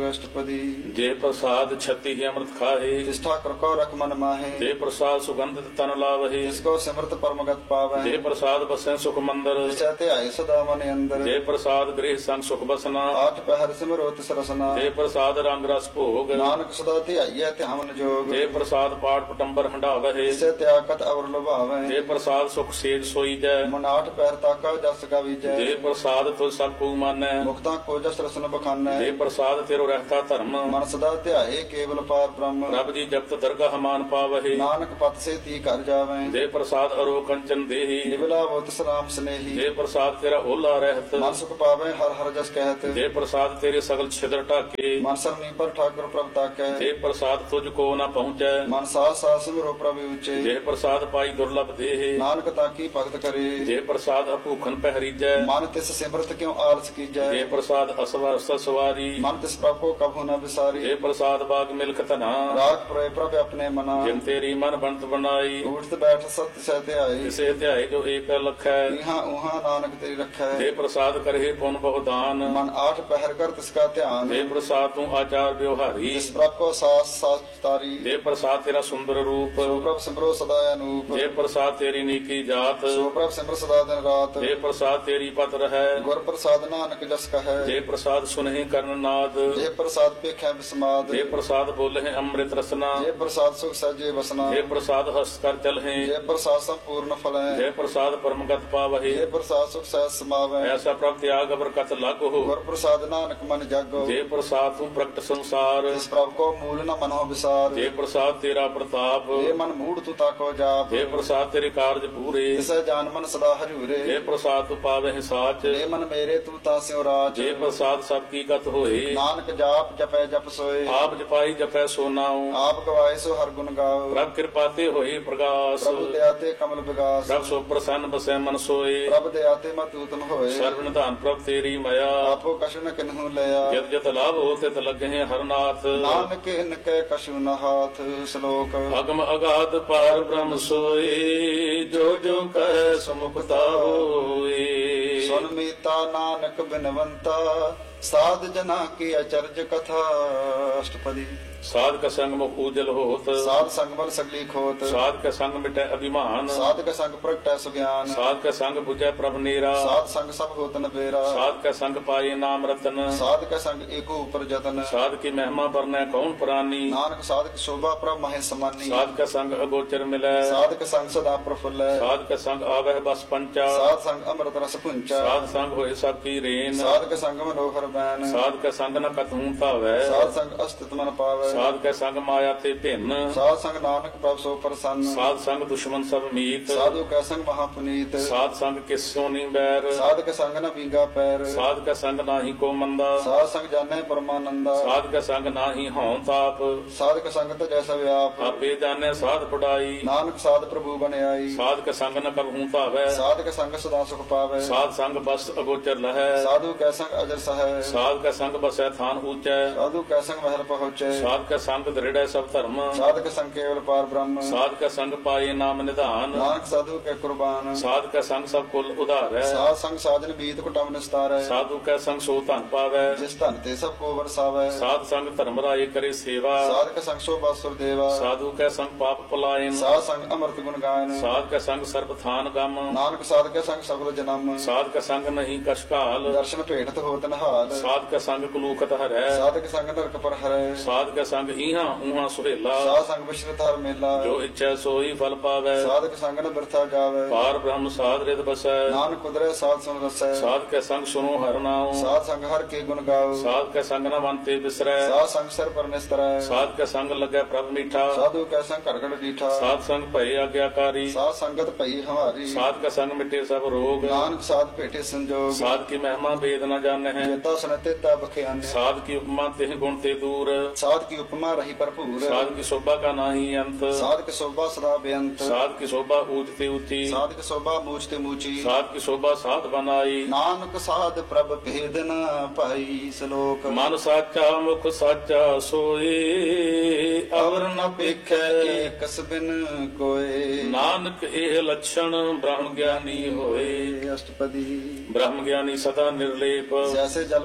अष्टपदी। जे प्रसाद छति ही अमृत खाहे, जिस ठाकुर को रख मन माहे, जे प्रसाद सुगंधित तन लावहे, जिसको सिमरत परमगत पावे, जे प्रसाद बसें सुख मंदिर, चैते आए सदा मन अंदर, जे प्रसाद गृह संग सुख बसना, आठ पहर सिमरो तिस रसना, जे प्रसाद रंग रस भोग, नानक सदा ध्याइए ध्यान जोग, जे प्रसाद पाठ पटंबर हंडावहे, जिसे त्यागत अवर लुभावे, जे प्रसाद सुख सेज सोई जय, मन आठ पहर ताका जस गावीजै, जे प्रसाद तुझ सब को मानै, मुक्ता को जस रसन बखानै, जे प्रसाद तेरो रहता धर्म, मन सदा ध्याए केवल पार ब्रह्म, रब जी जपत दरगाह मान पावहे, नानक पत से ती कर जावे, जे प्रसाद अरो कंचन देहि, निबला वो तिस राम स्नेही, जे प्रसाद तेरा ओला रहत, मन सुख पावे हर हर जस कहत, जे प्रसाद तेरे सगल छिद्र ढाके, मन सरनी पर ठाकुर प्रभ ताकै, जे प्रसाद तुझको न पहुँचै, मन सास सास सिमरो प्रभु ऊंचे, जे प्रसाद पाई दुर्लभ देहि, नानक ताकी भगत करे, जे प्रसाद अभूखन पहरीजै, मन तिस सिमरत क्यों आलस कीजै, जे प्रसाद असवर सवारी, मन तिस प्रभु को कभू न विसारी, जे प्रसाद बाग मिल्क तना, राग प्रय प्रभ अपने मना, जिन तेरी मन बनत बनाई, उठत बैठ सत्य सहते आई, इसे ध्याय जो एक लखै, यहाँ उहाँ नानक तेरी रखै, जे प्रसाद करहे पुन बहुदान, मन आठ पहर कर तिसका ध्यान, जे प्रसाद तू आचार व्यवहारी, जिस प्रभ को सास सास तारी, जे प्रसाद तेरा सुंदर रूप, सो प्रभ सिमरो सदा अनूप, जे प्रसाद तेरी नीकी जात, सो प्रभ सिमर सदा दिन रात, जे प्रसाद तेरी पत रहै, गुर प्रसाद नानक जस कहे, जे प्रसाद सुनहि कर्ण नाद, जे प्रसाद पेखै विस्माद, जे प्रसाद बोलहि अमृत रसना, जे प्रसाद सुख सहजे बसना, जे प्रसाद हस्त कर चलहि, जे प्रसाद संपूर्ण फलै, जे प्रसाद परमगत पावहि, जे प्रसाद सुख सहज समावै, ऐसा प्रभ त्याग बरकत लागो, गुर प्रसाद नानक मन जागो, जे प्रसाद तू प्रगट संसार, जिस प्रभ को मूल न मनो विसार, जे प्रसाद तेरा प्रताप, जे मन मूढ़ तू ताको जाप, जे प्रसाद तेरे कार्य पूरे, तिसै जान मन सदा हरिउरे, जे प्रसाद तू पावहि साच, जे मन मेरे तू तास्यो राज, जे प्रसाद सब की गत होए, नानक जाप जपै जप सोए, आप जपाई जपै सो नाउ, आप गवाए सो हर गुण गाओ, प्रभ कृपाते होए प्रकाश, प्रभु दयाते कमल विगास, प्रभ सो प्रसन्न बसै मन सोए, प्रभ दयाते मत उत्तम होए, सर्व निधान प्रभ तेरी मया, आपो कछु न किन्हु लया, जत जत लाभ हो तित लगे हरनाथ, नानक इनके कछु न हाथ। श्लोक अगम अगाध पार ब्रह्म सोए, जो जो कह सुमुखता होए, सुन मीता नानक बिनवंता, साध जना की अचर्ज कथा। अष्टपदी। साध का संग मुख उजल होत, साध संग बल सगली खोत, साध का संग मिटै अभिमान, साध का संग प्रगटै सुज्ञान, साध का संग बुझै प्रभ नीरा, साध संग सब होत न बेरा, साध का संग पाए नाम रतन, साध का संग एको ऊपर जतन, साध की महिमा बरनै कौन प्राणी, नानक साध की शोभा प्रभ महे समानी, साध का संग अगोचर मिलै, साध का संग सदा प्रफुल्ल, साध का संग आवह बस पंचा, साध संग अमृत रस पुंचा, साध संग होए सब की रेन, साध का संग मनोहर बैन, साध का संग न कतहूं पावै, साध संग अस्तित्व मन पावै, साध का संग माया ते भिन्न, साध संग नानक प्रभ सो प्रसन्न, साध संग दुश्मन सब मीत, साधु का संग महापुनीत, साध संग किस सोनी बैर, साध का संग न बींगा पैर, साध का संग नाही को मंदा, साध संग जाने परमानंदा, साध का संग नाही हों ताप, साध का संग तो जैसा व्याप, आपे जाने साध पढ़ाई, नानक साध प्रभु बने आई, साध का संग न कबहूं पावै, साध का संग सदा सुख पावे, साध संग बस अगोचर लहै, साधु का संग अजर सहाय, साध का संग बसै थान ऊंचै, साधु का संग महल पहुँचे, साध का संग दृढ़ सब धर्म, साध का संग केवल पार ब्रह्म, साध का संग पाए नाम निधान, नानक साधु के कुर्बान, साध का संग सब कुल उधार है, साध संग साजन बीत कुटम निस्तार, साधु का संग सो धन पावै, जिस धन ते सब को बरसावे, साध संग धर्म राय करे सेवा, साध का संग शोभा सुर देवा, साधु का संग पाप पलायन, साध संग अमृत गुण गायन, साध का संग सर्व थान गम, नानक साध के संग सगल जन्म, साध का संग नहीं कशकाल, दर्शन भेटत होत नहाल, साध का संग कुलूखत हरै, साध के संग नरक पर हरै, साध का संग इहां उहां सुहेला, साध संग विश्रित हर मेला, जो इच्छा सोई फल पावै, साध के संग न बिरथा जावे, पार ब्रह्म साध रित बसै, नानक कुदरे साध सुन रसै, साध के संग सुनो हर नाम, साध संग हर के गुण गाओ, साध के संग न बनते बिसरै, साध संग सिर पर निस्तरै, साध के संग लगे प्रभ मीठा, साधु का संग करगड़ डीठा, साध संग भय आज्ञाकारी, साध संगत पई हमारी, साध का संग मिटे सब रोग, नानक साध भेटे संजोग, साध की महिमा वेद न जाने हैं, जेता सुनते ता बख्याने, साध की उपमा तेह गुण ते दूर, साध की उपमा रही भरपूर, साध की शोभा का नाही अंत, साध की शोभा सदा बेअंत, साध की शोभा ऊंचते ऊंची, साध की शोभा मूझते मूची, साध की शोभा साध बनाई, नानक साध प्रभ भेद न पाई। श्लोक मन साचा मुख साचा सोए, अवर न पेखै एकस बिन कोय, नानक एह लक्षण ब्रह्म ज्ञानी होए। अष्टपदी। ब्रह्म ज्ञानी सदा निर्लेप, जैसे जल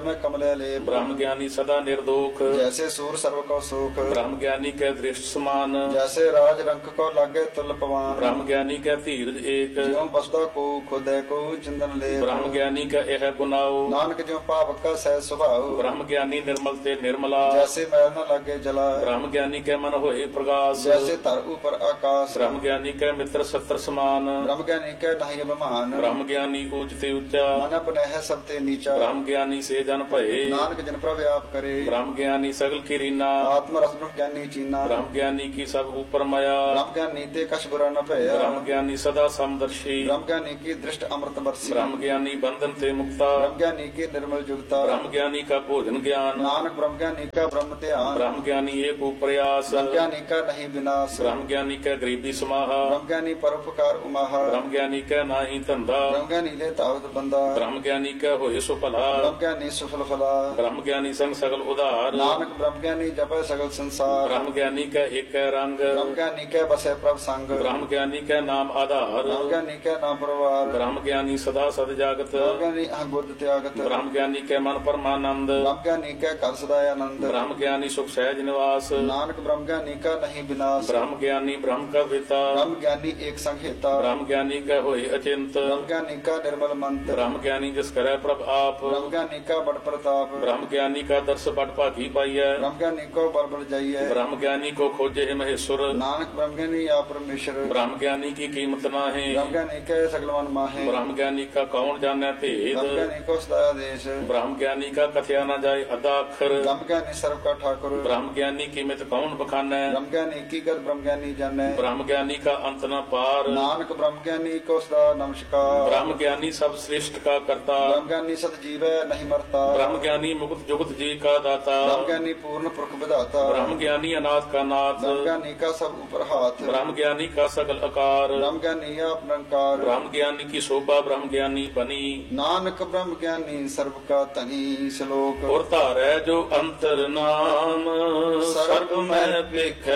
में कमले लेप ब्रह्म ज्ञानी सदा निर्दोख जैसे सूर सर्व को सुख ब्रह्म ज्ञानी के दृष्ट समान जैसे राज रंक को लागे तुल पवान ब्रह्म ज्ञानी का धीरज एक ज्यों बसदा को खुदे को चिंदन ले ब्रह्म ज्ञानी का यह गुनाओ नानक ज्यों पावक का सह स्वभाव ब्रह्म ज्ञानी निर्मल ते निर्मला जैसे मैल न लागे जला ब्रह्म ज्ञानी के मन होए प्रकाश जैसे तर ऊपर आकाश ब्रह्म ज्ञानी के मित्र सत्र समान ब्रह्म ज्ञानी के नहीं अभिमान ब्रह्म ज्ञानी ऊंचते ऊंचा मन अपने है सबते नीचा ब्रह्म ज्ञानी से जन भये नानक जन प्रव्याप करे ब्रह्म ज्ञानी सगल की रीना आत्म रस ब्रह्म ज्ञानी चीना ब्रह्म ज्ञानी की सब ऊपर माया ब्रह्म ज्ञानी ते कछ बुरा न भया ब्रह्म ज्ञानी सदा समदर्शी ब्रह्म ज्ञानी की दृष्ट अमृत बरसी ब्रह्म ज्ञानी बंधन ते मुक्ता ब्रह्म ज्ञानी की निर्मल जुगता ब्रह्म ज्ञानी का भोजन ज्ञान नानक ब्रह्म ज्ञानी का ब्रह्म ध्यान ब्रह्म ज्ञानी एक प्रयास ब्रह्म ज्ञानी का नहीं विनाश ब्रह्म ज्ञानी का गरीबी समाहा ब्रह्म ज्ञानी परोपकार उमाहा ब्रह्म ज्ञानी का नाही धंधा ब्रह्म ज्ञानी ले तावत बंदा ब्रह्म ज्ञानी का होए सो भला ब्रह्म ज्ञानी सुफल फला ब्रह्म ज्ञानी संग सगल उदार नानक ब्रह्म ज्ञानी जपे सगल संसार ब्रह्म ज्ञानी का एक रंग ब्रह्म ज्ञानी के बसे प्रभ संग ब्रह्म ज्ञानी का नाम आधार ब्रह्म ज्ञानी के नाम परवार ब्रह्म ज्ञानी सदा सद जागत ब्रह्म ज्ञानी अहबुद्ध त्यागत ब्रह्म ज्ञानी के मन परमानंद ब्रह्म ज्ञानी के कर सदानंद ब्रह्म ज्ञानी सुख सहज निवास नानक ब्रह्म ज्ञानी का नहीं विनाश ब्रह्म ज्ञानी ब्रह्म का पिता ब्रह्म ज्ञानी एक संहिता ब्रह्म ज्ञानी का होए अचिंत ब्रह्म ज्ञानी का निर्मल मंत्र ब्रह्म ज्ञानी जिस करे प्रभ आप ब्रह्म ज्ञानी का बड़ प्रताप ब्रह्म ज्ञानी का दर्श बड़ भागी पाइय ब्रह्म ज्ञानी को बल बल जाइए ब्रह्म ज्ञानी को खोजे है महेश्वर नानक ब्रह्म ज्ञानी या परमेश्वर ब्रह्म ज्ञानी की कीमत ना है ब्रह्म ज्ञानी के सगल मन माहे ब्रह्म ज्ञानी का कौन जाने भेद ब्रह्म ज्ञानी को सदा देश ब्रह्म ज्ञानी का कथया न जाए अदा अक्षर ब्रह्म ज्ञानी सर्व का ठाकुर ब्रह्म ज्ञानी की मित कौन बखाने ब्रह्म ज्ञानी की गत ब्रह्म ज्ञानी जाने ब्रह्म ज्ञानी का अंत न पार नानक ब्रह्म ज्ञानी को सदा नमस्कार ब्रह्म ज्ञानी सब श्रेष्ठ का करता ब्रह्म ज्ञानी सत जीव नहीं मरता ब्रह्म ज्ञानी मुक्त जुगत जी का दाता ब्रह्म ज्ञानी पूर्ण पुरख विधाता ब्रह्म ज्ञानी अनाथ का नाथ ब्रह्म ज्ञानी का सब ऊपर हाथ ब्रह्म ज्ञानी का सकल आकार ब्रह्म ज्ञानी आप निरंकार ब्रह्म ज्ञानी की शोभा ब्रह्म ज्ञानी बनी नानक ब्रह्म ज्ञानी सर्व का तनी श्लोक और तारे जो अंतर नाम सर्व में भिख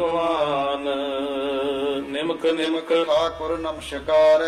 भगवान निमक निमक ठाकुर नमस्कार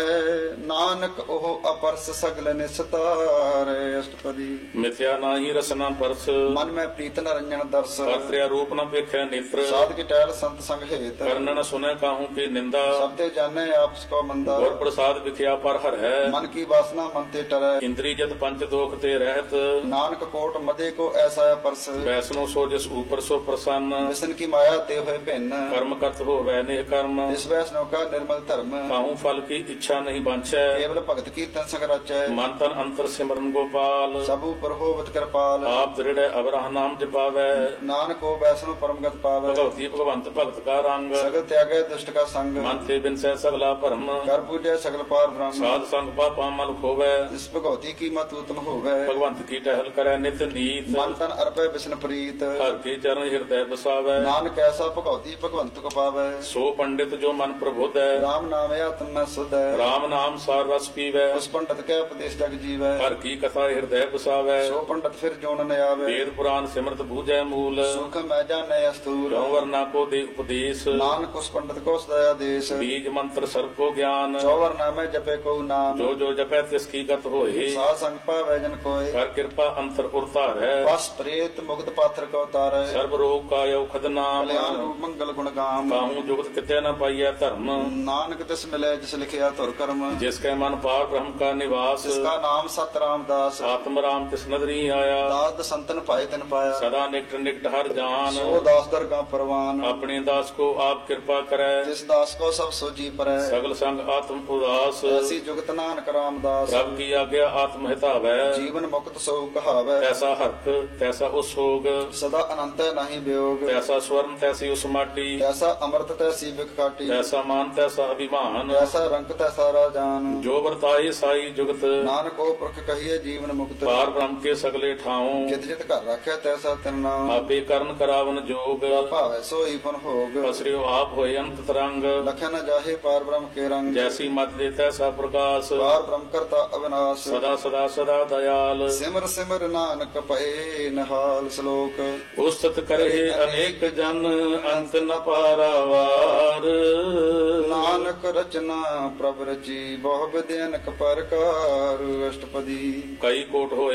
नानक ओह अपरस सगल निस्तार अष्टपदी मिथ्या नाही रसना परस मन में प्रीत न रंजन दर्श कर्त्या रूप न पेखे नेत्र साध की टहल संत संग हेत कर्ण न सुने काहू की निंदा सबते जाने आपस को मंदा और प्रसाद विख्या पर हर है मन की वासना मन ते टरे इंद्री जत पंच दोख ते रहत नानक कोट मदे को ऐसा परस वैष्णो सो जिस ऊपर सो प्रसन्न विष्णु की माया ते हुए भिन्न कर्म करत हो वैने कर्म इस वैष्णव का निर्मल धर्म काहू फल की इच्छा नहीं बांछै केवल भगत की तन संग रचै मन तन अंतर सिमरन गोपाल सब ऊपर होवत कृपाल आप दृढ़ अवराह नाम जपावै नानक को वैष्णव परम गत पावै भगवती भगवंत भगत का रंग सगल त्यागे दुष्ट का संग मन ते बिन सह सगला भरम कर पूजे सगल पार ब्रह्म साध संग पापा मल खोवै इस भगवती की मत उत्तम होवै भगवंत की टहल करे नित नीत मन तन अर्पय विष्णु प्रीत हर के चरण हृदय बसावै नानक ऐसा भगवती भगवंत को पावै सो पंडित जो मन प्रबुद्ध है राम नाम आत्म में सुध है राम नाम सार रस पीवै उस पंडित के उपदेश जग जीवै हर की कथा हृदय बसावै सो पंडित फिर जोन न आवे वेद पुराण सिमरत बूझै मूल सुख मैं जाने अस्तूल क्यों वरना को दे उपदेश नानक उस पंडित को सदा देश बीज मंत्र सर्व को ज्ञान चौवर नामे जपे को नाम जो जो जपै तिसकी गत होए साध संग पावै जन कोय कर कृपा अंतर उरतार है बस प्रेत मुक्त पात्र को तारै सर्व रोग का औखद नाम कल्याण रूप मंगल गुण गाम काहू जुगत किते न पाइय धर्म नानक तिस मिले जिस लिखिया तुर कर्म जिसके मन पार ब्रह्म का निवास जिसका नाम सत रामदास आत्म राम तिस नदरी आया दाद संतन पाए तिन पाया सदा निकट निकट हर जान सो दास दरगा परवान अपने दास को आप कृपा करे जिस दास को सब सोजी परै सगल संग आत्म उदास ऐसी जुगत नानक रामदास प्रभ की आज्ञा आत्म हितावै जीवन मुक्त सो कहावै तैसा हर्क तैसा उसोग सदा अनंत नहीं वियोग तैसा स्वर्ण तैसी उस माटी तैसा अमृत तैसी बिक काटी तैसा मान तैसा अभिमान तैसा रंग तैसा राजान जो वर्ताए साई जुगत नानक को पुरख कहिए जीवन मुक्त पार ब्रह्म के सगले ठाऊं जित जित कर रखे तैसा तिन नाम आपे कर्ण करावन जोग भावै सोई फन होग पसरियो आप होए अंत तरंग लखे न जाहे पार ब्रह्म के रंग जैसी मत दे तैसा प्रकाश पार ब्रह्म करता अविनाश सदा सदा सदा दयाल सिमर सिमर नानक पए नहाल श्लोक उस्तत करे अनेक जन अंत न पारावार नानक रचना प्रभ रची बहु विद्यनक परकार अष्टपदी कई कोट होए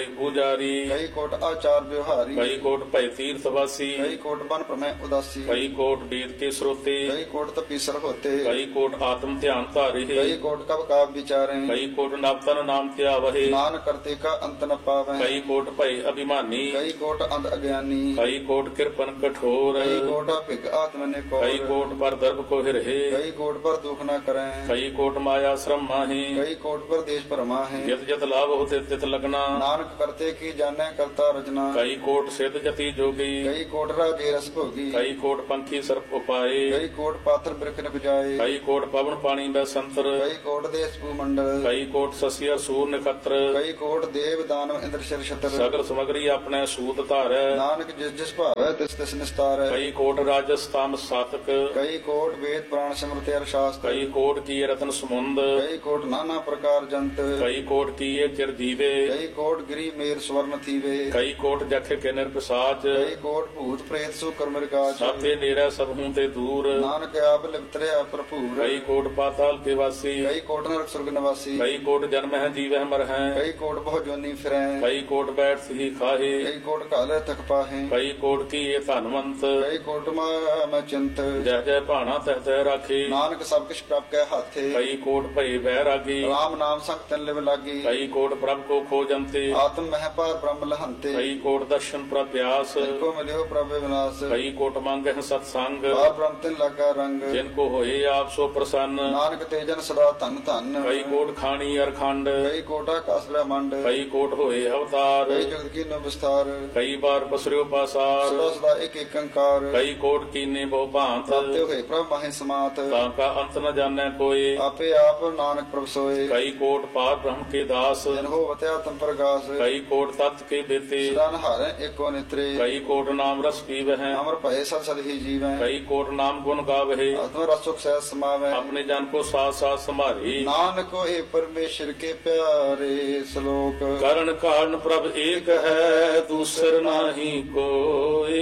ਪੂਜਾਰੀ ਕਈ ਕੋਟ ਆਚਾਰ ਵਿਵਹਾਰੀ ਕਈ ਕੋਟ ਭੈ ਤੀਰਥ ਵਾਸੀ ਕਈ ਕੋਟ ਬਨ ਪ੍ਰਮੈ ਉਦਾਸੀ ਕਈ ਕੋਟ ਵੇਦ ਕੇ ਸਰੋਤੇ ਕਈ ਕੋਟ ਤਪੀਸਰ ਹੋਤੇ ਕਈ ਕੋਟ ਆਤਮ ਧਿਆਨ ਧਾਰੇ ਕਈ ਕੋਟ ਕਬ ਕਾਬ ਵਿਚਾਰੇ ਕਈ ਕੋਟ ਨਵਤਨ ਨਾਮ ਧਿਆਵਹਿ ਨਾਨਕ ਕਰਤੇ ਕਾ ਅੰਤ ਨ ਪਾਵੈ ਕਈ ਕੋਟ ਭੈ ਅਭਿਮਾਨੀ ਕਈ ਕੋਟ ਅੰਧ ਅਗਿਆਨੀ ਕਈ ਕੋਟ ਕਿਰਪਨ ਕਠੋਰ ਕਈ ਕੋਟ ਭਿਗ ਆਤਮ ਨੇ ਕਈ ਕੋਰ ਕੋਟ ਪਰ ਦਰਬ ਕੋ ਹਿਰਹਿ ਕਈ ਕੋਟ ਪਰ ਦੁਖ ਨ ਕਰੈ ਕਈ ਕੋਟ ਮਾਇਆ ਸ਼ਰਮ ਮਾਹੀ ਕਈ ਕੋਟ ਪਰ ਦੇਸ਼ ਭਰਮਾ ਹੈ ਜਿਤ ਜਿਤ ਲਾਭ ਹੋਤੇ ਤਿਤ ਲਗਨਾ ਨਾਨਕ ਕਰਤੇ ਕੀ ਜਾਣੈ ਕਰਤਾ ਰਚਨਾ ਕਈ ਕੋਟ ਸਿੱਧ ਜਤੀ ਜੋਗੀ ਕਈ ਕੋਟ ਰਾਜੇ ਰਸ ਭੋਗੀ ਕਈ ਕੋਟ ਪੰਖੀ ਸਰਪ ਉਪਾਏ ਕਈ ਕੋਟ ਪਾਤਰ ਬਿਰਖ ਨ ਬਜਾਏ ਕਈ ਕੋਟ ਪਵਨ ਪਾਣੀ ਬੈ ਸੰਤਰ ਕਈ ਕੋਟ ਦੇਸ ਭੂ ਮੰਡਲ ਕਈ ਕੋਟ ਸਸਿਆ ਸੂਰ ਨਖਤਰ ਕਈ ਕੋਟ ਦੇਵ ਦਾਨਵ ਇੰਦਰ ਸ਼ਰ ਛਤਰ ਸਗਲ ਸਮਗਰੀ ਆਪਣੇ ਸੂਤ ਧਾਰੈ ਨਾਨਕ ਜਿਸ ਜਿਸ ਭਾਵੈ ਤਿਸ ਤਿਸ ਨਿਸਤਾਰੈ ਕਈ ਕੋਟ ਰਾਜਸ ਤਾਮ ਸਾਤਕ ਕਈ ਕੋਟ ਵੇਦ ਪ੍ਰਾਣ ਸਿਮਰਤਿ ਅਰ ਸ਼ਾਸਤਰ ਕਈ ਕੋਟ ਕੀ ਰਤਨ ਸਮੁੰਦ ਕਈ ਕੋਟ ਨਾਨਾ ਪ੍ਰਕਾਰ ਜੰਤ ਕਈ ਕੋਟ ਕੀਏ ਚਿਰ ਜੀਵੇ ਕਈ ਕੋਟ ਗਿਰੀ ਮੇਰ ਸਵਰਨ ਥੀਵੇ ਕਈ ਕੋਟ ਜਖ ਕੇ ਨਿਰਪਸਾਚ ਕਈ ਕੋਟ ਭੂਤ ਪ੍ਰੇਤ ਸੋ ਕਰਮ ਰਿਕਾਜ ਸਾਥੇ ਨੇੜੇ ਸਭ ਹੂੰ ਤੇ ਦੂਰ ਨਾਨਕ ਆਪ ਲਿਪਤਰਿਆ ਭਰਪੂਰ ਕਈ ਕੋਟ ਪਾਤਾਲ ਕੇ ਵਾਸੀ ਕਈ ਕੋਟ ਨਰਕ ਸੁਰਗ ਨਿਵਾਸੀ ਕਈ ਕੋਟ ਜਨਮ ਹੈ ਜੀਵਹਿ ਮਰ ਹੈ ਕਈ ਕੋਟ ਬਹੁ ਜੋਨੀ ਫਿਰੈ ਕਈ ਕੋਟ ਬੈਠ ਸਹੀ ਖਾਹੇ ਕਈ ਕੋਟ ਕਾਲੇ ਤਕ ਪਾਹੇ ਕਈ ਕੋਟ ਕੀਏ ਧਨਵੰਤ ਕਈ ਕੋਟ ਮੈਂ ਚਿੰਤ ਜਹ ਜਹ ਭਾਣਾ ਤਹ ਤਹ ਰਾਖੇ ਨਾਨਕ ਸਭ ਕਿਛ ਪ੍ਰਭ ਕੈ ਹਾਥੇ ਕਈ ਕੋਟ ਭਏ ਬਹਿ ਰਾਗੀ ਰਾਮ ਨਾਮ ਸੰਗ ਤਨ ਲਿਵ ਲਾਗੀ ਕਈ ਕੋਟ ਪ੍ਰਭ ਕੋ ਖੋਜੰਤੇ ਆਤਮ ਮਹਿ ਪਾਰ ਬ੍ਰਹਮ ਲਹੰਤੇ ਕਈ ਕੋਟ ਦਰਸ਼ਨ ਪ੍ਰਭ ਪਿਆਸ ਕੋ ਮਿਲਿਓ ਪ੍ਰਭ ਵਿਨਾਸ਼ ਕਈ ਕੋਟ ਮੰਗਹਿ ਸਤ ਸੰਗ ਪਾਰ ਬ੍ਰਹਮ ਤਿਨ ਲਗਾ ਰੰਗ ਜਿਨ ਕੋ ਹੋਏ ਆਪ ਸੋ ਪ੍ਰਸੰਨ ਨਾਨਕ ਤੇਜਨ ਸਦਾ ਧਨ ਧਨ ਕਈ ਕੋਟ ਖਾਣੀ ਅਰਖੰਡ ਕਈ ਕੋਟ ਆਕਾਸ ਬ੍ਰਹਮੰਡ ਕਈ ਕੋਟ ਹੋਏ ਅਵਤਾਰ ਕਈ ਜਗਤ ਕੀ ਨੋ ਵਿਸਤਾਰ ਕਈ ਬਾਰ ਪਸਰਿਓ ਪਾਸਾਰ ਸਦਾ ਸਦਾ ਇੱਕ ਇੱਕ ਅੰਕਾਰ ਕਈ ਕੋਟ ਕੀਨੇ ਬਹੁ ਭਾਂਤ ਪ੍ਰਤਿ ਹੋਏ ਪ੍ਰਭ ਮਾਹਿ ਸਮਾਤ ਤਾਂ ਕਾ ਅੰਤ ਨ ਜਾਣੈ ਕੋਏ ਆਪੇ ਆਪ ਨਾਨਕ ਪ੍ਰਭ ਸੋਏ ਕਈ ਕੋਟ ਪਾਰ ਬ੍ਰਹਮ ਕੇ ਦਾਸ ਜਨ ਹੋਵਤ ਆਤਮ ਪ੍ਰਗਾਸ ਕਈ ਕੋਟ ਤਤ ਕੇ ਬੇਤੇ ਸਦਾ ਨਹਾਰੈ ਏਕੋ ਨਿਤਰੇ ਕਈ ਕੋਟ ਨਾਮ ਰਸ ਪੀਵਹਿ ਅਮਰ ਭਏ ਸਦ ਸਦ ਹੀ ਜੀਵੈ ਕਈ ਕੋਟ ਨਾਮ ਗੁਣ ਗਾਵਹਿ ਆਤਮ ਰਸ ਸੁਖ ਸਹਿ ਸਮਾਵੈ ਆਪਣੇ ਜਨ ਕੋ ਸਾਥ ਸਾਥ ਸੰਭਾਰੀ ਨਾਨਕ ਹੋਏ ਪਰਮੇਸ਼ਰ ਕੇ ਪਿਆਰੇ ਸ਼ਲੋਕ ਕਰਨ ਕਾਰਨ ਪ੍ਰਭ ਏਕ ਹੈ ਦੂਸਰ ਨਾਹੀ ਕੋਏ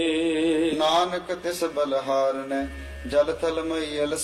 ਨਾਨਕ ਤਿਸ ਬਲਹਾਰਨੈ ਜਲ ਥਲ ਮਈਲ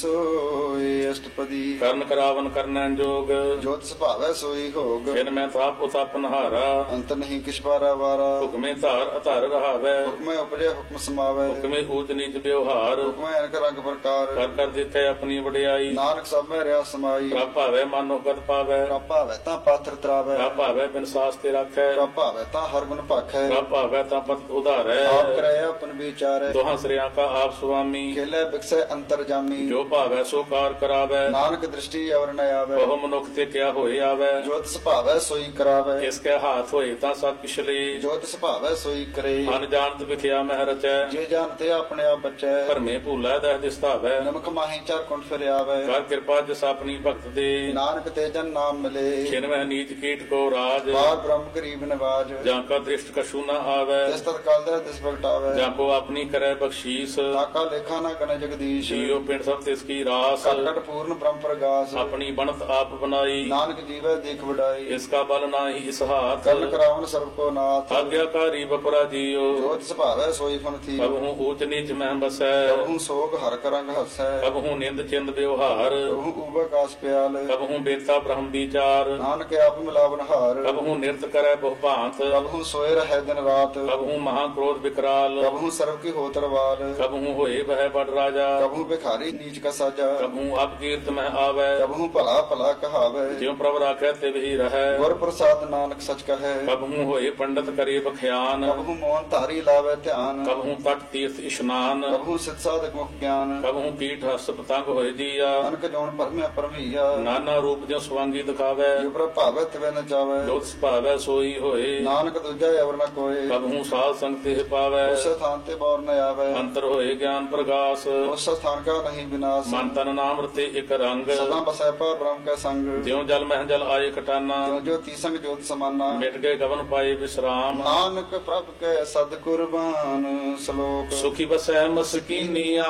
ਸੋਏ ਅਸ਼ਟਪਦੀ ਕਰਨ ਕਰਾਵਨ ਕਰਨੈ ਜੋਗ ਜੋਤ ਸੁਭਾਵੈ ਸੋਈ ਹੋਗ ਜਿਨ ਮੈਂ ਤਾਪ ਉਤਪ ਨਹਾਰਾ ਅੰਤ ਨਹੀਂ ਕਿਛ ਬਾਰਾ ਵਾਰਾ ਹੁਕਮੇ ਧਾਰ ਅਧਾਰ ਰਹਾਵੈ ਹੁਕਮੈ ਉਪਜੈ ਹੁਕਮ ਸਮਾਵੈ ਹੁਕਮੇ ਊਚ ਨੀਚ ਵਿਵਹਾਰ ਹੁਕਮੈ ਅਨਕ ਰੰਗ ਪ੍ਰਕਾਰ ਕਰ ਕਰ ਦਿੱਤੇ ਆਪਣੀ ਵਡਿਆਈ ਨਾਨਕ ਸਭ ਮੈਂ ਰਿਆ ਸਮਾਈ ਪ੍ਰਭ ਭਾਵੈ ਮਨੋ ਗਤ ਪਾਵੈ ਪ੍ਰਭ ਭਾਵੈ ਤਾਂ ਪਾਥਰ ਤਰਾਵੈ ਪ੍ਰਭ ਭਾਵੈ ਬਿਨ ਸਾਸ ਤੇ ਰੱਖੈ ਪ੍ਰਭ ਭਾਵੈ ਤਾਂ ਹਰ ਗੁਣ ਭਾਖੈ ਪ੍ਰਭ ਭਾਵੈ ਤਾਂ ਪਤ ਉਧਾਰੈ ਆਪ ਕਰੈ ਆਪਨ ਵਿਚਾਰੈ ਦੋਹਾਂ ਸ੍ਰਿਆਂ ਕਾ ਆਪ ਸੁਆਮੀ ਖੇਲੇ ਬਿਕਸੈ ਅੰਤਰ ਜਾਮੀ ਜੋ ਭਾਵੈ ਸੋ ਕਾਰ ਕਰਾਵੈ ਨਾਨਕ ਦ੍ਰਿਸ਼ਟੀ ਅਵਰ ਨ ਆਵੈ ਬਹੁ ਮਨੁੱਖ ਤੇ ਕਿਆ ਹੋਏ ਆਵੈ ਜੋਤ ਸੁਭਾਵੈ ਸੋਈ ਕਰਾਵੈ ਇਸ ਕੇ ਹਾਥ ਹੋਏ ਤਾਂ ਸਭ ਪਿਛਲੇ ਜੋਤ ਸੁਭਾਵੈ ਸੋਈ ਕਰੇ ਅਨਜਾਣਤ ਵਿਖਿਆ ਮਹਿ ਰਚੈ ਜੇ ਜਾਣਤੇ ਆਪਣੇ ਆਪ ਬਚੈ ਭਰਮੇ ਭੂਲਾ ਦਹ ਦਿਸਤਾਵੈ ਨਮਕ ਮਾਹੀ ਚਾਰ ਕੁੰਠ ਫਿਰ ਆਵੈ ਕਰ ਕਿਰਪਾ ਜਿਸ ਆਪਣੀ ਭਗਤ ਦੇ ਨਾਨਕ ਤੇ ਜਨ ਨਾਮ ਮਿਲੇ ਛਿਨਵਹਿ ਨੀਚ ਕੀਟ ਕੋ ਰਾਜ ਬਾਰ ਬ੍ਰਹਮ ਗਰੀਬ ਨਿਵਾਜ ਜਾਂ ਕਾ ਦ੍ਰਿਸ਼ਟ ਕਛੂ ਨ ਆਵੈ ਤਿਸ ਤਤ ਕਾਲ ਦਾ ਤਿਸ ਪ੍ਰਗਟਾਵੈ ਜਾਂ ਕੋ ਆਪਣੀ ਕਰੈ ਬਖਸ਼ੀਸ ਤਾਕਾ ਲੇਖਾ ਨਾ ਗਨ ਜਗਦੀਸ਼ ਜੀਉ ਪਿੰਡ ਸਭ ਤਿਸ ਕੀ ਰਾਸ ਘਟ ਘਟ ਪੂਰਨ ਬ੍ਰਹਮ ਪ੍ਰਗਾਸ ਆਪਣੀ ਬਣਤ ਆਪ ਬਨਾਈ ਨਾਨਕ ਜੀਵੈ ਦੇਖ ਵਡਾਈ ਇਸ ਕਾ ਬਲ ਨਾਹੀ ਇਸ ਹਾਥ ਕਰਨ ਕਰਾਵਨ ਸਰਬ ਕੋ ਨਾਥ ਆਗਿਆਕਾਰੀ ਬਪਰਾ ਜੀਉ ਜੋਤ ਸੁਭਾਵੈ ਸੋਈ ਫਨ ਥੀ ਕਬਹੂ ਊਚ ਨੀਚ ਮਹਿ ਬਸੈ ਕਬਹੂ ਸੋਗ ਹਰ ਕਰੰਗ ਹਸੈ ਕਬਹੂ ਨਿੰਦ ਚਿੰਦ ਵਿਵਹਾਰ ਕਬਹੂ ਉਬਕਾਸ ਪਿਆਲ ਕਬਹੂ ਬੇਤਾ ਬ੍ਰਹਮ ਵਿਚਾਰ ਨਾਨਕ ਆਪ ਮਿਲਾਵਨ ਹਾਰ ਕਬਹੂ ਨਿਰਤ ਕਰੈ ਬਹੁ ਭਾਂਤ ਕਬਹੂ ਸੋਏ ਰਹਿ ਦਿਨ ਰਾਤ ਕਬਹੂ ਮਹਾ ਕ੍ਰੋਧ ਵਿਕਰਾਲ ਕਬਹੂ ਸਰਬ ਕੀ ਹੋਤਰਵਾਰ ਕਬਹੂ ਹੋਏ ਬਹਿ ਬੜ ਰਾਜਾ ਕਬਹੂ ਭਿਖਾਰੀ ਨੀਚ ਕਾ ਸਾਜਾ ਕਬਹੂ ਅਬ ਕੀਰਤ ਮਹਿ ਆਵੈ ਕਬਹੂ ਭਲਾ ਭਲਾ ਕਹਾਵੈ ਜਿਉ ਪ੍ਰਭ ਰਾਖੈ ਤਿਵ ਹੀ ਰਹੈ ਗੁਰ ਪ੍ਰਸਾਦ ਨਾਨਕ ਸਚ ਕਹੈ ਕਬਹੂ ਹੋਏ ਪੰਡਤ ਕਰੇ ਬਖਿਆਨ ਕਬਹੂ ਮੋਹਨ ਧਾਰੀ ਲਾਵੈ ਧਿਆਨ ਕਬਹੂ ਤਟ ਤੀਰਥ ਇਸ਼ਨਾਨ ਕਬਹੂ ਸਿਧ ਸਾਧਕ ਮੁਖ ਗਿਆਨ ਕਬਹੂ ਕੀਟ ਹਸ ਪਤੰਗ ਹੋਏ ਜੀਆ ਅਨਕ ਜੋਨ ਪਰਮਿਆ ਪਰਮਈਆ ਨਾਨਾ ਰੂਪ ਜਿਉ ਸਵਾਂਗੀ ਦਿਖਾਵੈ ਜੋ ਪ੍ਰਭ ਭਾਵੈ ਤਿਵੈ ਨ ਜਾਵੈ ਜੋਤ ਸੁਭਾਵੈ ਸੋਈ ਹੋਏ ਨਾਨਕ ਦੂਜਾ ਅਵਰ ਨ ਕੋਏ ਕਬਹੂ ਸਾਧ ਸੰਗ ਤੇ ਪਾਵੈ ਉਸ ਸਥਾਨ ਤੇ ਬੌਰ ਨ ਆਵੈ ਅੰਤਰ ਹੋਏ ਗਿਆਨ ਪ੍ਰਗਾਸ ਉਸ ਸਥਾਨ ਕਾ ਨਹੀਂ ਵਿਨਾਸ਼ ਮਨ ਤਨ ਨਾਮ ਰਤੇ ਇਕ ਰੰਗ ਸਦਾ ਬਸੈ ਪਰ ਬ੍ਰਹਮ ਕੈ ਸੰਗ ਜਿਉ ਜਲ ਮਹਿ ਜਲ ਆਏ ਕਟਾਨਾ ਜੋ ਜੋ ਤੀਸੰਗ ਜੋਤ ਸਮਾਨਾ ਮਿਟ ਗਏ ਗਵਨ ਪਾਏ ਵਿਸਰਾਮ ਨਾਨਕ ਪ੍ਰਭ ਕੈ ਸਦ ਕੁਰਬਾਨ ਸ਼ਲੋਕ ਸੁਖੀ ਬਸੈ ਮਸਕੀਨੀਆ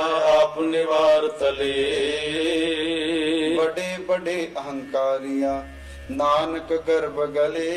ਆਪ ਨਿਵਾਰ ਤਲੇ ਬੜੇ ਬੜੇ ਅਹੰਕਾਰੀਆਂ ਨਾਨਕ ਗਰਭ ਗਲੇ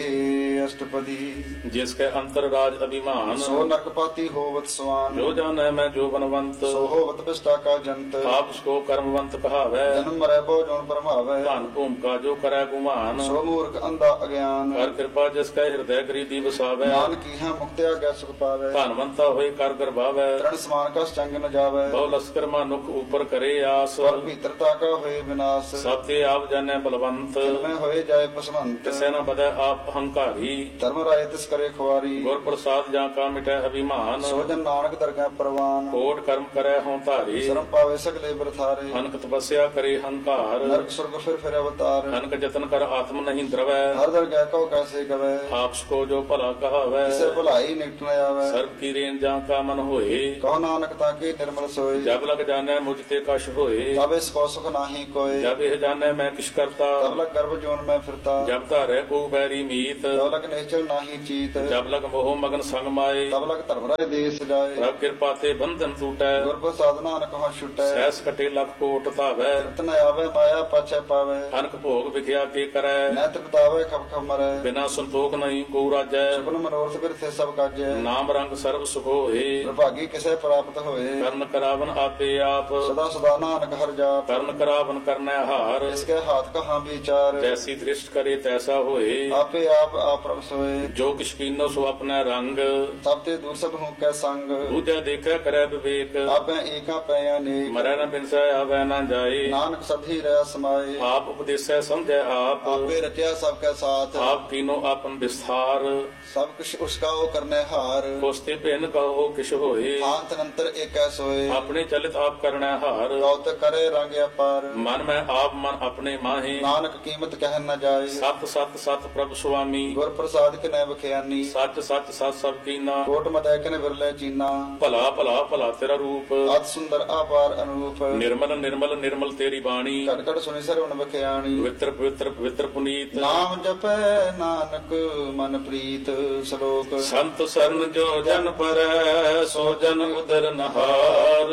ਅਸ਼ਟਪਦੀ। ਜਿਸ ਕੈ ਅੰਤਰ ਰਾਜ ਅਭਿਮਾਨ, ਸੋ ਨਰਕਪਾਤੀ ਹੋਵਤ ਸਵਾਨ। ਜੋ ਜਾਣੈ ਮੈਂ ਜੋ ਬਨਵੰਤ, ਸੋ ਹੋਵਤ ਪਿਸ਼ਟਾ ਕਾ ਜੰਤ। ਆਪ ਸਕੋ ਕਰਮਵੰਤ ਕਹਾਵੈ, ਜਨਮ ਮਰੈ ਬਹੁ ਜੋਨ ਪਰਮਾਵੈ। ਧਨ ਭੂਮਿਕਾ ਜੋ ਕਰੈ ਗੁਮਾਨ, ਸੋ ਮੂਰਖ ਅੰਧਾ ਅਗਿਆਨ। ਕਰ ਕਿਰਪਾ ਜਿਸ ਕੈ ਹਿਰਦੈ ਗਰੀਬੀ ਵਸਾਵੈ। ਨਾਨਕੀ ਹੈ ਮੁਕਤਿਆ ਗੈ ਸੁਖ ਪਾਵੈ। ਧਨਵੰਤਾ ਹੋਏ ਕਰ ਗਰਭਾਵੈ, ਤ੍ਰਣ ਸਮਾਨ ਕਸ ਚੰਗ ਨ ਜਾਵੈ। ਬਹੁ ਲਸਕਰ ਮਾਨੁਖ ਉਪਰ ਕਰੇ ਆਸ। ਪਰ ਭੀਤਰਤਾ ਕਾ ਹੋਏ ਵਿਨਾਸ਼। ਸਭ ਤੇ ਆਪ ਜਾਣੈ ਬਲਵੰਤ, ਮੈਂ ਹੋਏ ਜਾਏ ਪਸਵੰਤ। ਤਿਸੈ ਨ ਬਦੈ ਆਪ ਹੰਕਾਰੀ। ਧਰਮ ਰਾਏ ਤਿਸ ਕਰੇ ਖੁਆਰੀ। ਗੁਰ ਪ੍ਰਸਾਦ ਜਾਂ ਕਾ ਮਿਟੈ ਅਭਿਮਾਨ, ਸੋ ਜਨ ਨਾਨਕ ਦਰਗਹਿ ਪ੍ਰਵਾਨ। ਕੋਟ ਕਰਮ ਕਰੈ ਹੋਂ ਧਾਰੀ। ਸ਼ਰਮ ਪਾਵੇ ਸਗਲੇ ਬਰਥਾਰੇ। ਅਨਕ ਤਪੱਸਿਆ ਕਰੇ ਹੰਕਾਰ, ਨਰਕ ਸੁਰਗ ਫਿਰ ਅਵਤਾਰ। ਅਨਕ ਜਤਨ ਕਰ ਆਤਮ ਨਹੀਂ ਦਰਵੈ। ਹਰ ਦਰਗਹਿ ਕਉ ਕੈਸੇ ਗਵੈ। ਆਪ ਸਕੋ ਜੋ ਭਲਾ ਕਹਾਵੈ, ਕਿਸੇ ਭਲਾਈ ਨਿਕਟ ਨ ਆਵੈ। ਸਰਬ ਕੀ ਰੇਨ ਜਾਂ ਕਾ ਮਨ ਹੋਏ। ਕਹੋ ਨਾਨਕ ਤਾਂ ਕੀ ਨਿਰਮਲ ਸੋਏ। ਜਬ ਲਗ ਜਾਣੈ ਮੁਝ ਤੇ ਕਛ ਹੋਏ। ਤਬ ਇਸ ਕੋ ਸੁਖ ਨਾਹੀ ਕੋਏ। ਜਬ ਇਹ ਜਾਣੈ ਮੈਂ ਕਿਛ ਕਰਤਾ, ਤਬ ਲਗ ਗਰਭ ਜੋਨ ਮੈਂ ਫਿਰਤਾ। ਜਬ ਧਾਰੈ ਕੋ ਬੈਰੀ ਮੀਤ। ਤਬ ਲਗ ਨਿਸ਼ਚਲ ਨਾਹੀ ਚੀਤ। ਜਬ ਲਗ ਮੋਹ ਮਗਨ ਸੰਗ ਮਾਏ। ਤਬ ਲਗ ਧਰਮ ਰਾਏ ਦੇਸ ਜਾਏ। ਪ੍ਰਭ ਕਿਰਪਾ ਤੇ ਬੰਧਨ ਟੂਟੈ, ਗੁਰ ਪ੍ਰਸਾਦ ਨਾਨਕ ਹਉ ਛੁਟੈ। ਸਹਿਸ ਕਟੇ ਲਖ ਕੋਟ ਧਾਵੈ। ਰਤਨ ਆਵੇ ਮਾਇਆ ਪਾਛੈ ਪਾਵੇ। ਅਨਕ ਭੋਗ ਵਿਖਿਆ ਕੇ ਕਰੈ, ਨੈਤ ਬਤਾਵੇ ਖਪ ਖਪ ਮਰੈ। ਬਿਨਾ ਸੰਤੋਖ ਨਹੀਂ ਕੋ ਰਾਜੈ। ਸੁਪਨ ਮਨੋਰਥ ਬਿਰਥੇ ਸਭ ਕਾਜੈ। ਨਾਮ ਰੰਗ ਸਰਬ ਸੁਖ ਹੋਏ, ਪ੍ਰਭਾਗੀ ਕਿਸੇ ਪ੍ਰਾਪਤ ਹੋਏ। ਕਰਨ ਕਰਾਵਨ ਆਪੇ ਆਪ। ਸਦਾ ਸਦਾ ਨਾਨਕ ਹਰਿ ਜਾਪ। ਕਰਨ ਕਰਾਵਨ ਕਰਨੈ ਹਾਰ, ਇਸਕੇ ਹਾਥ ਕਹਾਂ ਵਿਚਾਰ। ਜੈਸੀ ਦ੍ਰਿਸ਼ਟ ਕਰੇ ਤੈਸਾ ਹੋਏ। ਆਪੇ ਆਪ ਪ੍ਰਭ ਸੋਏ। ਜੋ ਕਿਛ ਕੀਨੋ ਸੋ ਆਪਣਾ ਰੰਗ, ਸਭ ਤੇ ਦੂਰ ਸਭ ਹੂੰ ਕੈ ਸੰਗ। ਦੂਜਾ ਦੇਖੈ ਕਰੈ ਵਿਵੇਕ। ਆਪੇ ਏਕਾ ਪੈ ਅਨੇਕ। ਮਰੈ ਨ ਬਿਨਸੈ ਆਵੈ ਨ ਜਾਏ। ਨਾਨਕ ਸਭੀ ਰਹਿ ਸਮਾਏ। ਆਪ ਉਪਦੇਸੈ ਸਮਝੈ ਆਪ। ਆਪੇ ਰਚਿਆ ਸਭ ਕੈ ਸਾਥ। ਆਪ ਕੀਨੋ ਆਪਨ ਵਿਸਥਾਰ, ਸਭ ਕੁਛ ਉਸਕਾ ਉਹ ਕਰਨੇ ਹਾਰ। ਕੋਸਤੇ ਭਿੰਨ ਕਹੋ ਕਿਛ ਹੋਏ। ਆਂਤ ਅੰਤਰ ਏਕੈ ਸੋਏ। ਆਪਣੇ ਚਲਿਤ ਆਪ ਕਰਨੈ ਹਾਰ, ਕਉਤ ਕਰੇ ਰੰਗ ਅਪਾਰ। ਮਨ ਮੈਂ ਆਪ ਮਨ ਆਪਣੇ ਮਾਹੇ। ਨਾਨਕ ਕੀਮਤ ਕਹਿ ਨ ਜਾਏ। ਸਤ ਸਤ ਸਤ ਪ੍ਰਭ ਸੁਆਮੀ, ਗੁਰ ਪ੍ਰਸਾਦ ਕਿਨੈ ਬਖਿਆਨੀ। ਸੱਚ ਸੱਚ ਸਤ ਸਭ ਕੀਨਾ। ਕੋਟ ਮਦੈ ਕਿਨ ਵਿਰਲੇ ਚੀਨਾ। ਭਲਾ ਭਲਾ ਭਲਾ ਤੇਰਾ ਰੂਪ, ਅਤ ਸੁੰਦਰ ਆਪਾਰ ਅਨੂਪ। ਨਿਰਮਲ ਨਿਰਮਲ ਨਿਰਮਲ ਤੇਰੀ ਬਾਣੀ। ਘਟ ਘਟ ਸੁਣੀ ਸਰਵਣ ਬਖਿਆਣੀ। ਪਵਿੱਤਰ ਪਵਿੱਤਰ ਪਵਿੱਤਰ ਪੁਨੀਤ। ਨਾਮ ਜਪੈ ਨਾਨਕ ਮਨ ਪ੍ਰੀਤ। ਸ਼ਲੋਕ ਸੰਤ ਸਰਨ ਜੋ ਜਨ ਪਰੈ, ਸੋ ਜਨ ਉਦਰ ਨਹਾਰ।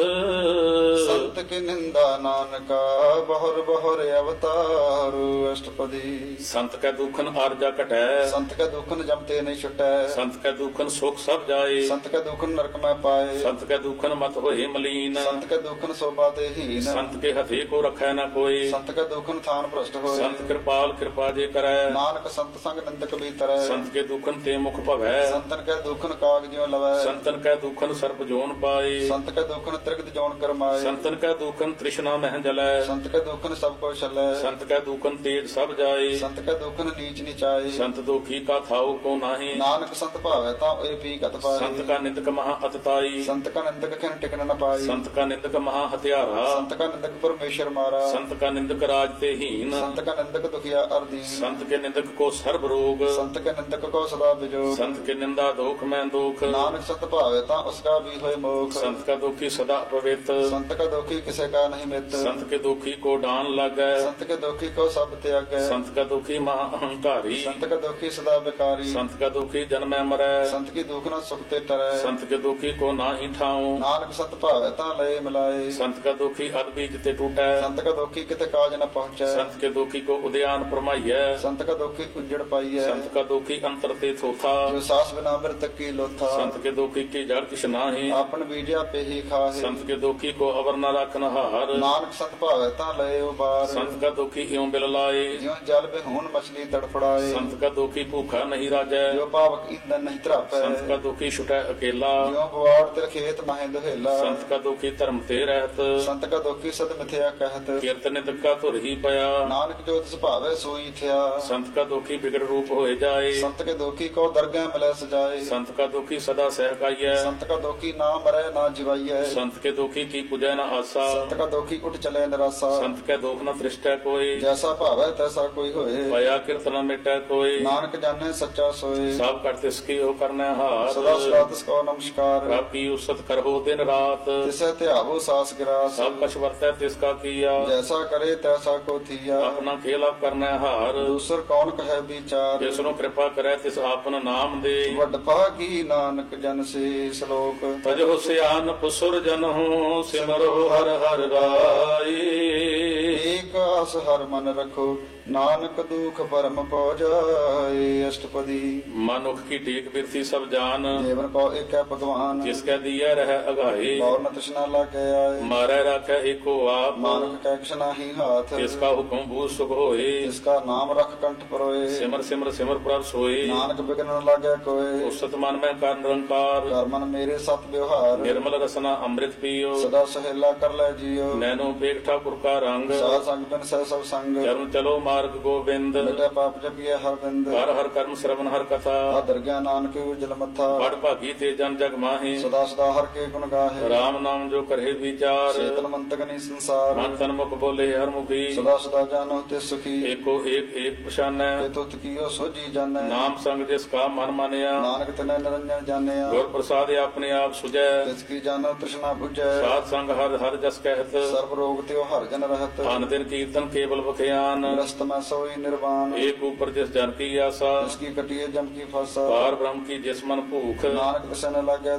ਸੰਤ ਕੀ ਨਿੰਦਾ ਨਾਨਕਾ, ਬਹੁਰ ਬਹੁਰ ਅਵਤਾਰ। ਅਸ਼ਟਪਦੀ। ਸੰਤ ਕੈ ਦੁਖਨ ਆਰਜਾ ਘਟੈ, ਸੰਤ ਕੈ ਦੁਖਨ ਜਮਤੇ ਨਹੀਂ ਛੁਟੈ। ਸੰਤ ਕੈ ਦੁਖਨ ਸੁਖ ਸਭ ਜਾਏ। ਸੰਤ ਕੈ ਦੁਖਨ ਨਰਕ ਮੈਂ ਪਾਏ। ਸੰਤ ਕੈ ਦੁਖਨ ਮਤ ਹੋਏ ਮਲੀਨ। ਸੰਤ ਕੈ ਦੁਖਨ ਸੋਭਾ ਤੇ ਹੀਨ। ਸੰਤ ਕੇ ਹਥੇ ਕੋ ਰਖੈ ਨ ਕੋਈ। ਸੰਤ ਕੈ ਦੁਖਨ ਥਾਨ ਭ੍ਰਸ਼ਟ ਹੋਏ। ਸੰਤ ਕਿਰਪਾਲ ਕਿਰਪਾ ਜੇ ਕਰੈ, ਨਾਨਕ ਸੰਤ ਸੰਗ ਨਿੰਦਕ ਬੀਤਰੈ। ਸੰਤ ਕੇ ਦੁਖਨ ਤੇ ਮੁਖ ਭਵੈ। ਸੰਤਨ ਕੈ ਦੁਖਨ ਕਾਗ ਜਿਉ ਲਵੈ। ਸੰਤਨ ਕੈ ਦੁਖਨ ਸਰਪ ਜੋਨ ਪਾਏ। ਸੰਤ ਕੈ ਦੁਖਨ ਤ੍ਰਿਗਦ ਜੋਨ ਕਰਮਾਏ। ਸੰਤਨ ਕੈ ਦੁਖਨ ਤ੍ਰਿਸ਼ਨਾ ਮਹਿ ਜਲੈ। ਸੰਤ ਕੈ ਦੁਖਨ ਸਭ ਕੋ ਛਲੈ। ਸੰਤ ਕੈ ਦੁਖਨ ਤੇਜ ਸਭ ਜਾਏ। ਸੰਤ ਕੈ ਦੁਖਨ ਨੀਚ ਨਿਚਾਏ। ਸੰਤ ਦੁਖੀ ਕਾ ਥਾਉ ਕੋ ਨਾਹੀ। ਨਾਨਕ ਸੰਤ ਭਾਵੈ ਤਾਂ ਏ ਪੀ ਕਤ ਪਾਏ। ਸੰਤ ਕਾ ਨਿੰਦਕ ਮਹਾ ਅਤਤਾਈ। ਸੰਤ ਕਾ ਨਿੰਦਕ ਖਿਨ ਟਿਕਨ ਨ ਪਾਈ। ਸੰਤ ਕਾ ਨਿੰਦਕ ਮਹਾ ਹਥਿਆਰਾ। ਸੰਤ ਕਾ ਨਿੰਦਕ ਪਰਮੇਸ਼ਰ ਮਾਰਾ। ਸੰਤ ਕਾ ਨਿੰਦਕ ਰਾਜ ਤੇ ਹੀਨ। ਸੰਤ ਕਾ ਨਿੰਦਕ ਦੁਖੀਆ ਅਰਦੀਨ। ਸੰਤ ਕੇ ਨਿੰਦਕ ਕੋ ਸਰਬ ਰੋਗ। ਸੰਤ ਕੈ ਨਿੰਦਕ ਕੋ ਸਦਾ ਬਿਜੋਗ। ਸੰਤ ਕੇ ਨਿੰਦਾ ਦੋਖ ਮੈਂ ਦੋਖ। ਨਾਨਕ ਸੰਤ ਭਾਵੈ ਤਾਂ ਉਸਕਾ ਵੀ ਹੋਏ ਮੋਖ। ਸੰਤ ਕਾ ਦੁਖੀ ਸਦਾ ਪਵਿੱਤ। ਸੰਤ ਕਾ ਦੁਖੀ ਕਿਸੇ ਕਾ ਨਹੀਂ ਮਿਤ। ਸੰਤ ਕੇ ਦੁਖੀ ਕੋ ਡਾਨ ਲਾਗੈ। ਸੰਤ ਕੇ ਦੁਖੀ ਕੋ ਸਭ ਤਿਆਗੈ। ਸੰਤ ਕਾ ਦੁਖੀ ਮਹਾ ਅਹੰਕਾਰੀ। ਸੰਤ ਕਾ ਦੁਖੀ ਸਦਾ ਬਿਕਾਰੀ। ਸੰਤ ਕਾ ਦੁਖੀ ਜਨਮੈ ਮਰੈ। ਸੰਤ ਕੀ ਦੁਖ ਨਾ ਸੁਖ ਤੇ ਟਰੈ। ਸੰਤ ਕੇ ਦੁਖੀ ਕੋ ਨਾਹੀ ਠਾਉ। ਨਾਨਕ ਸੰਤ ਭਾਵੈ ਤਾਂ ਲਏ ਮਿਲਾਏ। ਸੰਤ ਕਾ ਦੁਖੀ ਅਦਬੀਜ ਤੇ ਟੂਟੈ। ਸੰਤ ਕਾ ਦੁਖੀ ਕਿਤੇ ਕਾਜ ਨ ਪਹੁੰਚੈ। ਸੰਤ ਕੇ ਦੁਖੀ ਕੋ ਉਦਿਆਨ ਪਰਮਾਈਐ। ਸੰਤ ਕਾ ਦੁਖੀ ਉਜੜ ਪਾਈਐ। ਸੰਤ ਕਾ ਦੁਖੀ ਅੰਤਰ ਤੇ ਥੋਥਾ। ਜੋ ਸਾਸ ਬਿਨਾ ਮਿਰਤ ਕੀ ਲੋਥਾ। ਸੰਤ ਕੇ ਦੁਖੀ ਕੀ ਜੜ ਕਿਛ ਨਾਹੀ। ਆਪਨ ਬੀਜਿਆ ਪੇਹੀ ਖਾਹੇ। ਸੰਤ ਕੇ ਦੁਖੀ ਕੋ ਅਵਰ ਨ ਰਖਨ ਹਾਰ। ਨਾਨਕ ਸੰਤ ਭਾਵੈ ਤਾਂ ਲਏ ਉਬਾਰ। ਸੰਤ ਕਾ ਦੁਖੀ ਇਉ ਬਿਲ ਲਾਏ। ਜਿਉ ਜਲ ਬਿਹੂਨ ਮਛਲੀ ਤੜਫੜਾਏ। ਸੰਤ ਕਾ ਦੁਖੀ ਭੂਖਾ ਨਹੀਂ ਰਾਜੈ। ਜੋ ਪਾਵਕ ਇੰਦਨ ਨਹੀਂ ਧਰਾਪੈ। ਸੰਤ ਕਾ ਦੁਖੀ ਛੁਟੈ ਅਕੇਲਾ। ਜਿਉ ਬਵਾੜ ਤੇ ਖੇਤ ਮਹਿ ਦੁਹੇਲਾ। ਸੰਤ ਕਾ ਦੁਖੀ ਧਰਮ ਤੇ ਰਹਿਤ। ਸੰਤ ਕਾ ਦੁਖੀ ਸਦ ਮਿਥਿਆ ਕਹਿਤ। ਕੀਰਤ ਨਿੰਦਕ ਕਾ ਧੁਰ ਹੀ ਪਿਆ। ਨਾਨਕ ਜੋ ਤਿਸ ਭਾਵੈ ਸੋਈ ਥਿਆ। ਸੰਤ ਕਾ ਦੁਖੀ ਬਿਗੜ ਰੂਪ ਹੋਏ ਜਾਏ। ਸੰਤ ਕੇ ਦੁਖੀ ਕੋ ਦਰਗਹਿ ਮਿਲੈ ਸਜਾਏ। ਸੰਤ ਕਾ ਦੁਖੀ ਸਦਾ ਸਹਿਕਾਈਐ। ਸੰਤ ਕਾ ਦੁਖੀ ਨਾ ਮਰੈ ਨਾ ਜਿਵਾਈਐ। ਸੰਤ ਕੇ ਦੁਖੀ ਕੀ ਪੁਜੈ ਨ ਆਸਾ। ਸੰਤ ਕਾ ਦੁਖੀ ਉਠ ਚਲੇ ਨਿਰਾਸਾ। ਸੰਤ ਕੈ ਦੁਖ ਨ ਤ੍ਰਿਸ਼ਟੈ ਕੋਈ। ਜੈਸਾ ਭਾਵੈ ਤੈਸਾ ਕੋਈ ਹੋਏ। ਭਇਆ ਕਿਰਤ ਨ ਮਿਟੈ ਕੋਈ। ਨਾਨਕ ਜਾਣੈ ਸੱਚਾ ਸੋਏ। ਸਭ ਕਰ ਤਿਸ ਕੀ ਹੋ ਕਰਨੈ ਹਾਰ। ਸਦਾ ਸਦਾ ਤਿਸ ਕੋ ਨਮਸਕਾਰ। ਪ੍ਰਭ ਕੀ ਉਸਤ ਕਰਹੁ ਦਿਨ ਰਾਤ। ਤਿਸੈ ਧਿਆਵੋ ਸਾਸ ਗਿਰਾਸ। ਸਭ ਕਛ ਵਰਤੈ ਤਿਸ ਕਾ ਕੀਆ। ਜੈਸਾ ਕਰੇ ਤੈਸਾ ਕੋ ਥੀਆ। ਆਪਣਾ ਖੇਲ ਆਪ ਕਰਨੈ ਹਾਰ। ਦੂਸਰ ਕੌਣ ਕਹੈ ਵਿਚਾਰ। ਜਿਸ ਨੂੰ ਕਿਰਪਾ ਕਰੈ ਤਿਸ ਆਪਨ ਨਾਮ ਦੇ। ਵੱਡ ਭਾਗੀ ਨਾਨਕ ਜਨ ਸੇ। ਸ਼ਲੋਕ ਤਜਹੁ ਸਿਆਨਪ ਸੁਰ ਜਨਹੁ ਸਿਮਰੋ ਹਰ ਹਰ ਰਾਈ। ਏਕ ਏਕ ਆਸ ਹਰ ਮਨ ਰਖੋ ਨਾਨਕ ਦੁਖ ਪਰਮ ਪਉ ਜਾਏ। ਅਸ਼ਟਪਦੀ ਮਨੁੱਖ ਕੀ ਟੇਕ ਬਿਰਤੀ ਸਭ ਜਾਨ, ਜੀਵਨ ਕੋ ਏਕੈ ਭਗਵਾਨ ਜਿਸ ਕੈ ਦੀਐ ਰਹਿ ਅਗਾਏ। ਔਰ ਨ ਤ੍ਰਿਸ਼ਨਾ ਲਾਗੇ ਆਏ ਮਾਰੈ ਰਾਖੈ ਏਕੋ ਆਪ, ਮਾਨਕ ਕੈ ਕਿਛ ਨਾਹੀ ਹਾਥ ਜਿਸ ਕਾ ਹੁਕਮ ਬੂਝ ਸੁਖ ਹੋਏ। ਜਿਸਕਾ ਨਾਮ ਰਖ ਕੰਠ ਪਰੋਏ ਸਿਮਰ ਸਿਮਰ ਸਿਮਰ ਪ੍ਰਭ ਸੋਏ। ਨਾਨਕ ਬਿਗਨ ਨ ਲਾਗੇ ਕੋਏ ਉਸਤ ਮਨ ਮੈਂ ਕਰ ਨਿਰੰਕਾਰ, ਕਰ ਮਨ ਮੇਰੇ ਸਤ ਵਿਵਹਾਰ ਨਿਰਮਲ ਰਸਨਾ ਅੰਮ੍ਰਿਤ ਪੀਓ। ਸਦਾ ਸਹੇਲਾ ਕਰ ਲੈ ਜੀਓ ਨੈਨੋ ਪੇਖ ਠਾਕੁਰ ਕਾ ਰੰਗ, ਸਾਧ ਸੰਗ ਬਿਨ ਸਹਿ ਸਭ ਸੰਗ ਚਰਨ ਚਲੋ ਮਾਰਗ ਗੋਬਿੰਦ। ਮਿਟੇ ਪਾਪ ਜਪੀਏ ਹਰ ਬਿੰਦ ਹਰ ਹਰ ਕਰਮ ਸ਼ਰਵਨ ਹਰ ਕਥਾ, ਆਦਰ ਗਿਆਨ ਨਾਨਕ ਉਜਲ ਮੱਥਾ ਪੜ ਭਾਗੀ ਤੇ ਜਨ ਜਗ ਮਾਹੀ। ਸਦਾ ਸਦਾ ਹਰ ਕੇ ਗੁਣ ਗਾਹੇ ਰਾਮ ਨਾਮ ਜੋ ਕਰੇ ਵਿਚਾਰ, ਚੇਤਨ ਮੰਤਕ ਨੀ ਸੰਸਾਰ ਮਨ ਤਨ ਮੁਖ ਬੋਲੇ ਹਰ ਮੁਖੀ। ਸਦਾ ਸਦਾ ਜਾਨੋ ਤੇ ਸੁਖੀ ਏਕੋ ਏਕ ਏਕ ਪਛਾਨੈ, ਤੇ ਤੁਤ ਕੀਓ ਸੋਜੀ ਜਾਣੈ ਨਾਮ ਸੰਗ ਜਿਸ ਕਾ ਮਨ ਮਾਨਿਆ। ਨਾਨਕ ਤਨੈ ਨਿਰੰਜਨ ਜਾਣਿਆ ਗੁਰ ਪ੍ਰਸਾਦ ਆਪਣੇ ਆਪ ਸੁਝੈ, ਤਿਸ ਕੀ ਜਾਣੋ ਤ੍ਰਿਸ਼ਨਾ 부ਜੈ ਸਾਧ ਸੰਗ ਹਰ ਹਰ ਜਸ ਕਹਿਤ। ਸਰਬ ਰੋਗ ਤੇ ਹਰ ਜਨ ਰਹਤ ਅਨ ਦਿਨ ਕੀਰਤਨ ਕੇਵਲ ਬਖਿਆਨ, ਰਸਤ ਮੈਂ ਸੋਈ ਨਿਰਵਾਨ ਏਕ ਉਪਰ ਜਿਸ ਜਨ ਕੀ ਆਸਾ। ਇਸ ਕੀ ਕਟਿਏ ਜਮ ਕੀ ਫਾਸਾ ਪਾਰ ਬ੍ਰਹਮ ਕੀ ਜਿਸ ਮਨ ਭੂਖ, ਨਾਨਕ ਤਿਸੈ ਨ ਲਾਗੈ